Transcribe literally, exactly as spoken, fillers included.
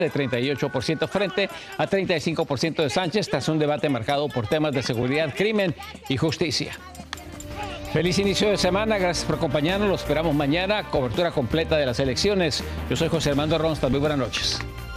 de treinta y ocho por ciento frente a treinta y cinco por ciento de Sánchez, tras un debate marcado por temas de seguridad, crimen y justicia. Feliz inicio de semana, gracias por acompañarnos, lo esperamos mañana, cobertura completa de las elecciones. Yo soy José Armando Ronstadt, muy buenas noches.